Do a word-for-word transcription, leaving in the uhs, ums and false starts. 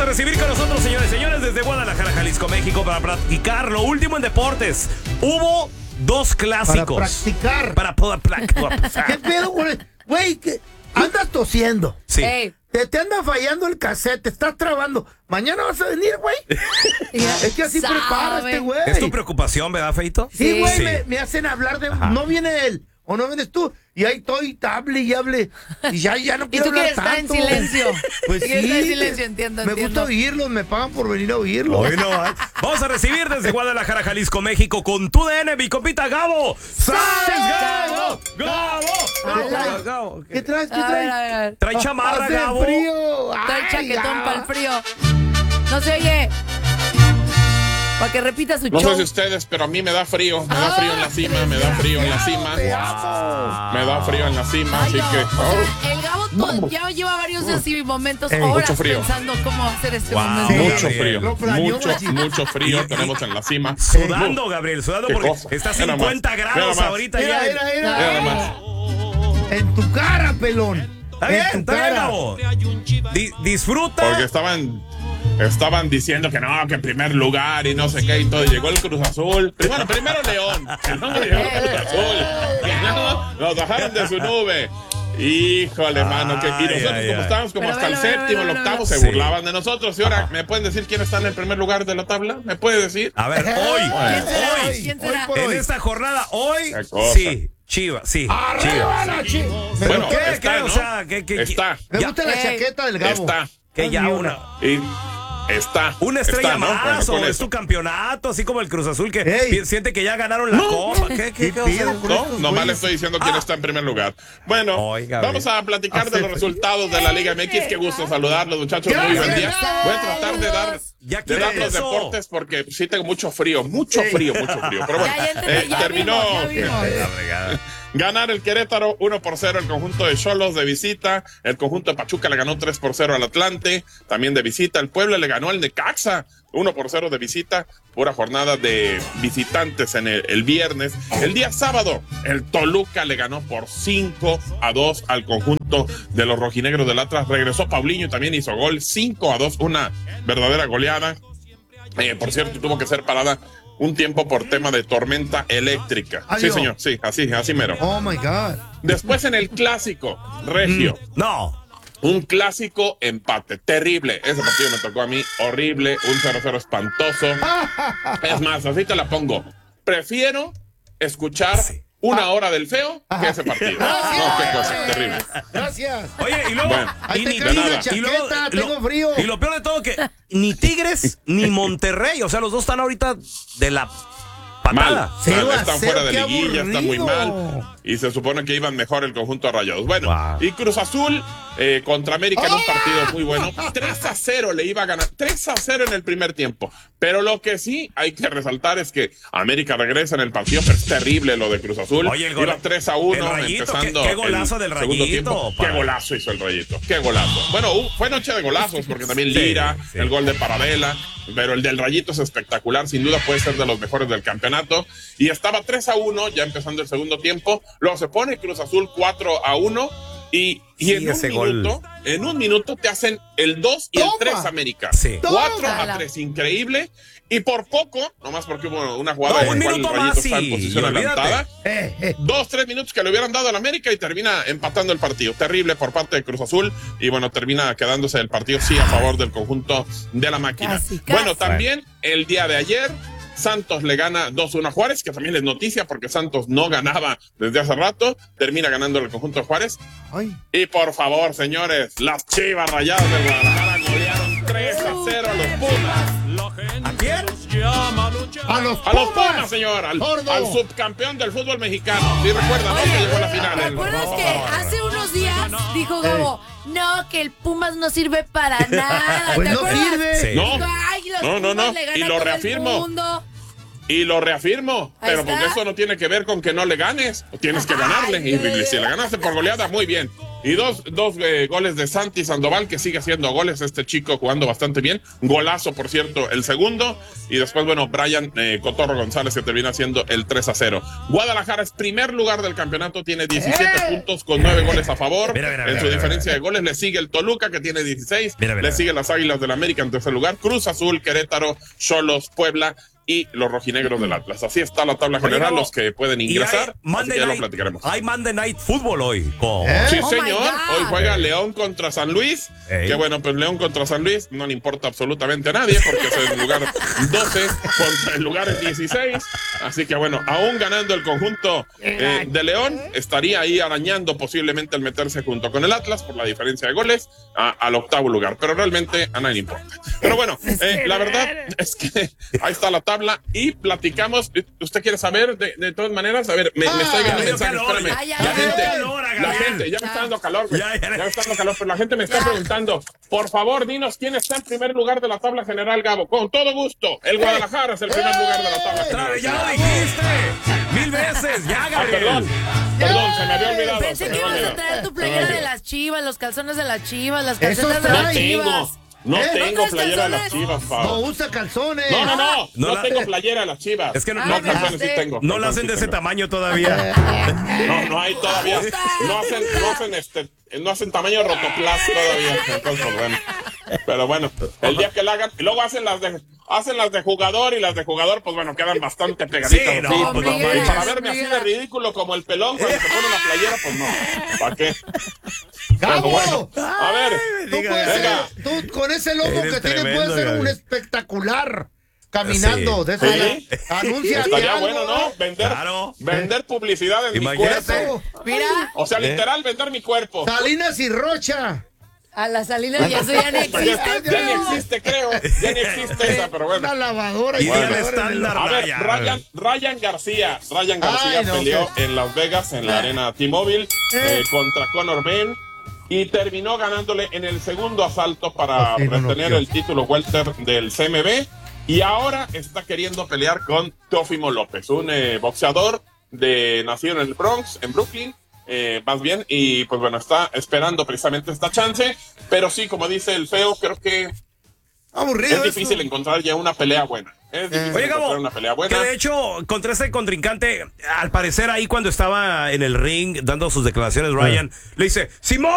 recibir con nosotros, señores y señores, desde Guadalajara, Jalisco, México, para practicar lo último en deportes. Hubo dos clásicos. Para practicar. Para poder practicar. ¿Qué pedo, güey? Güey, que andas tosiendo. Sí. Hey. Te, te anda fallando el cassette, te estás trabando. ¿Mañana vas a venir, güey? Es que así Sabe. prepara este güey. ¿Es tu preocupación, verdad, Feito? Sí, güey, Sí. me, me hacen hablar de... Ajá. No viene él, o no vienes tú. Y ahí estoy, hable y hable. Y ya, ya no Y quiero tú hablar quieres estar en tanto. silencio. Pues Quieres sí. estar en silencio, entiendo, Me entiendo. gusta oírlos, me pagan por venir a oírlos. Hoy no hay. Vamos a recibir desde Guadalajara, Jalisco, México, con tu D N, mi compita Gabo. ¡Sáenz, Gabo! ¡Gabo! ¿Qué traes? Gabo, Gabo. ¿Qué traes? ¿Qué A ver, traes? a ver, a ver. Trae chamarra, Hace Gabo. frío. Trae Ay, chaquetón ya. para el frío. No se oye. Para que repita su No show. sé si ustedes, pero a mí me da frío. Me da frío en la cima, me da frío en la cima. Te amo. Me da frío en la cima, Ay, así no. que... O sea, el Gabo to- ya lleva varios así momentos, Ey, horas mucho frío. pensando cómo hacer este Wow. momento. Sí. Mucho Gabriel. frío, Lo planeó, mucho, machín. mucho frío tenemos en la cima. Sudando, Gabriel, sudando Qué porque cosa. está a Mira nomás. cincuenta Mira grados nomás. ahorita Mira, ya. mira, mira. Mira nomás. En tu cara, pelón. Está bien, En tu está bien, cara. Gabo. Di- disfruta. Porque estaban, estaban diciendo que no, que en primer lugar y no sé qué y todo. Y llegó el Cruz Azul. Bueno, primero León. Que no llegó el Cruz Azul. Que no, nos bajaron de su nube. Híjole, mano. Que, y nosotros, Ay, como ay. estábamos como Pero hasta el velo, velo, séptimo, el velo, octavo, velo. se Sí. burlaban de nosotros. Y ahora, ¿me pueden decir quién está en el primer lugar de la tabla? ¿Me puede decir? A ver, hoy, ¿Quién será? hoy, ¿Quién Hoy será? por en hoy. esta jornada, hoy, Qué cosa. sí, Chivas, sí, ¡Arriba Chivas. la chi! Bueno, ¿Qué? está, ¿Qué? ¿no? O sea, ¿qué? qué- Está. Me ya- gusta la Ey. chaqueta del Gabo. Está. Que ya Ni una, Y está. una estrella está, ¿no? más, Bueno, o con es eso. tu campeonato, así como el Cruz Azul que Ey. pi- siente que ya ganaron la copa. ¿Qué, qué, ¿Qué qué, pedo o sea, con No, estos nomás le güeyes? estoy diciendo quién Ah. está en primer lugar. Bueno, Oiga, vamos a platicar de los resultados de la Liga M X. Qué gusto saludarlos, muchachos. Muy buen día. Voy a tratar de dar, Ya de dar los eso. deportes porque sí tengo mucho frío, mucho frío, mucho frío. Pero bueno, Ya, ya entendí, eh, ya terminó vimos, ya vimos. La fregada. ganar el Querétaro uno por cero el conjunto de Xolos de visita. El conjunto de Pachuca le ganó tres por cero al Atlante, también de visita. El Puebla le ganó al Necaxa uno por cero de visita. Pura jornada de visitantes en el, el viernes. El día sábado, el Toluca le ganó por cinco a dos al conjunto de los rojinegros del Atlas. Regresó Paulinho y también hizo gol. cinco a dos, una verdadera goleada. Eh, por cierto, tuvo que ser parada un tiempo por tema de tormenta eléctrica. Sí, Adiós. señor, sí, así, así mero. Oh, my God. Después en el clásico, Regio, No. un clásico empate, terrible. Ese partido me tocó a mí, horrible, un cero cero espantoso. Es más, así te la pongo. Prefiero escuchar Sí. una hora del feo que ese partido. No, qué cosa, terrible. Gracias. Oye, y luego. Bueno, Ahí y te ni- cae de una nada. y luego- chaqueta, lo- tengo frío. Y lo peor de todo que ni Tigres ni Monterrey, o sea, los dos están ahorita de la patada. Mal, Cero mal, a están cero, fuera de qué liguilla, están muy aburrido. mal. Y se supone que iban mejor el conjunto de Rayados. Bueno, Wow. y Cruz Azul eh, contra América en un partido muy bueno. tres a cero le iba a ganar. tres a cero en el primer tiempo. Pero lo que sí hay que resaltar es que América regresa en el partido, pero es terrible lo de Cruz Azul. Oye, el gol- iba tres a uno el Rayito, empezando qué- qué golazo el del segundo Rayito, tiempo. para- Qué golazo hizo el Rayito, qué golazo. Bueno, uh, fue noche de golazos porque también Sí, Lira, sí. el gol de Paradela, pero el del Rayito es espectacular, sin duda puede ser de los mejores del campeonato. Y estaba tres a uno, ya empezando el segundo tiempo. Luego se pone Cruz Azul cuatro a uno. Y, y Sí, en un ese gol. minuto, en un minuto te hacen el dos y el Toma. tres América. Sí. cuatro Tómala. a tres, increíble. Y por poco, nomás porque hubo una jugada No, en un la cual minuto el Rayito más está en y- posición y olvídate. adelantada. Eh, eh. Dos, tres minutos que le hubieran dado al América y termina empatando el partido. Terrible por parte de Cruz Azul. Y bueno, termina quedándose el partido sí a favor del conjunto de la máquina. Casi, casi. Bueno, también el día de ayer, Santos le gana dos uno a Juárez, que también es noticia porque Santos no ganaba desde hace rato. Termina ganando el conjunto de Juárez. Ay. Y por favor, señores, las Chivas Rayadas de Guadalajara golearon tres a cero a los Pumas. ¿A quién? A los A los Pumas. Pumas, señor, al, Gordo. al subcampeón del fútbol mexicano. Sí, recuerdan, ¿no? Que llegó a la final. ¿Te el- acuerdas que hace unos días dijo Gabo, no, que el Pumas no sirve para nada? Pues ¿Te no acuerdas? sirve. Sí. No. Dijo, "Ay, los No, no, Pumas no. le ganan Y lo a todo el reafirmo. mundo". Y lo reafirmo, Ahí pero está. porque eso no tiene que ver con que no le ganes, tienes que ganarle. Y Ay, si le ganaste por goleada, muy bien. Y dos, dos eh, goles de Santi Sandoval, que sigue haciendo goles, este chico jugando bastante bien. Golazo, por cierto, el segundo. Y después, bueno, Brian eh, Cotorro González, que termina haciendo el tres a cero. Guadalajara es primer lugar del campeonato, tiene diecisiete ¡Eh! puntos con nueve goles a favor. Mira, mira, en mira, su mira, diferencia mira. de goles le sigue el Toluca, que tiene dieciséis. Mira, mira, le sigue las Águilas del América en tercer lugar. Cruz Azul, Querétaro, Xolos, Puebla y los rojinegros del Atlas. Así está la tabla general, Oye, no, los que pueden ingresar. Así que ya lo platicaremos. Hay Monday Night Football hoy. Con... ¿Eh? Sí, oh señor. Hoy juega León contra San Luis. Ey. Que bueno, pues León contra San Luis no le importa absolutamente a nadie porque es el lugar doce contra el lugar dieciséis. Así que bueno, aún ganando el conjunto eh, de León, estaría ahí arañando posiblemente el meterse junto con el Atlas por la diferencia de goles a, al octavo lugar. Pero realmente a nadie le importa. Pero bueno, eh, la verdad es que ahí está la tabla. Y platicamos. ¿Usted quiere saber de, de todas maneras? A ver, me, ah, me está llegando mensaje, espérame. Ay, ay, la, ay, gente, calor, la gente, ya me está dando calor, ya, ya, ya me está dando calor, pero la gente me está ya. preguntando, por favor, dinos quién está en primer lugar de la tabla general, Gabo. Con todo gusto, el Guadalajara es el primer eh, lugar de la tabla general. Ya lo dijiste mil veces, ya, Gabriel. Ah, perdón, perdón, se me había olvidado. Pensé que ibas a traer tu playera de las Chivas, los calzones de las Chivas, las calcetas de las Chivas. No ¿Eh? tengo ¿No playera de las Chivas, Pau. No usa calzones. No, no, no. No, no la... tengo playera de las Chivas. Es que no, ah, no calzones sí tengo. No la hacen de ese tengo. tamaño todavía. No, no hay todavía. No hacen, no hacen este, no hacen tamaño rotoplas todavía. Entonces, bueno. Pero bueno, el día que la hagan, y luego hacen las de hacen las de jugador y las de jugador, pues bueno, quedan bastante pegaditas. Sí, no, sí, pues, no, no, y para verme así de ridículo como el pelón cuando se pone una playera, pues no. ¿Para qué? ¡Gabo! Bueno, a ver, tú, puedes ser, tú con ese logo Eres que tienes puedes ser Gaby. un espectacular. Caminando, sí. de eso ¿Sí? Anuncia. Estaría algo, bueno, ¿no? Vender, claro. vender publicidad en Imagínate. mi cuerpo. Mira. O sea, literal, vender mi cuerpo. Salinas y Rocha. A la Salinas ya, eso ya ni existe. ya, ya ni existe, creo. Ya ni existe esa, pero bueno. Una lavadora. Y bueno, estándar. A ver, Ryan, Ryan García. Ryan García Ay, no, peleó okay. en Las Vegas, en la arena T-Mobile, eh. Eh, contra Conor Ben. Y terminó ganándole en el segundo asalto para okay, retener no, no, el título welter del C M B. Y ahora está queriendo pelear con Teófimo López, un eh, boxeador de nacido en el Bronx, en Brooklyn. Eh, más bien, y pues bueno, está esperando precisamente esta chance, pero sí, como dice el feo, creo que aburrido es difícil eso. encontrar ya una pelea buena. Es difícil Oye, encontrar Gabo, una pelea buena. Que de hecho, contra este contrincante, al parecer ahí cuando estaba en el ring dando sus declaraciones, Ryan, eh. le dice, Simón.